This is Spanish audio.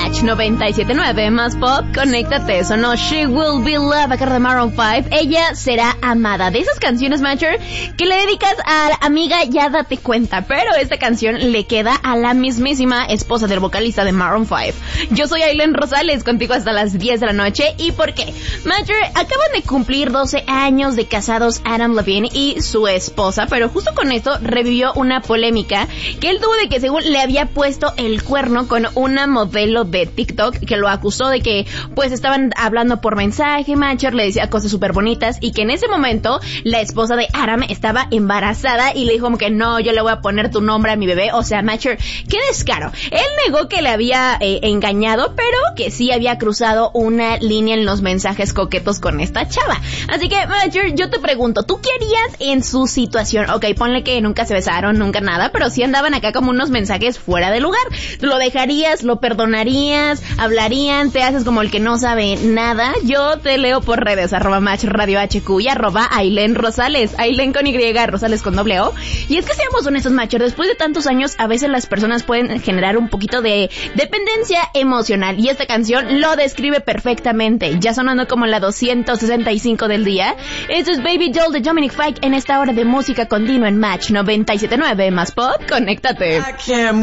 Match 97.9 más pop, conéctate. Sonó She Will Be Loved a cargo de Maroon 5. Ella será amada. De esas canciones, Matcher, que le dedicas a la amiga, ya date cuenta. Pero esta canción le queda a la mismísima esposa del vocalista de Maroon 5. Yo soy Aileen Rosales, contigo hasta las 10 de la noche. ¿Y por qué? Matcher, acaban de cumplir 12 años de casados Adam Levine y su esposa, pero justo con esto revivió una polémica que él tuvo de que según le había puesto el cuerno con una modelo de TikTok que lo acusó de que pues estaban hablando por mensaje. Matcher le decía cosas súper bonitas y que en ese momento la esposa de Adam estaba embarazada y le dijo como que no, yo le voy a poner tu nombre a mi bebé. O sea, Matcher, qué descaro. Él negó que le había engañado, pero que sí había cruzado una línea en los mensajes coquetos con esta chava. Así que, Matcher, yo te pregunto, ¿tú qué harías en su situación? Ok, ponle que nunca se besaron, nunca nada, pero sí andaban acá como unos mensajes fuera de lugar. ¿Lo dejarías? ¿Lo perdonarías? ¿Hablarían? ¿Te haces como el que no sabe nada? Yo te leo por redes, @Match Radio HQ y @Aileen Rosales. Aileen con Y, Rosales con doble O. Y es que seamos honestos, Matcher, después de tantos años, a veces las personas pueden generar un poquito de dependencia emocional. Y esta canción lo describe perfectamente. Ya sonando como la 265 del día. Esto es Baby Doll de Dominic Fike en esta hora de música continua en Match 97.9 más pop. Conéctate.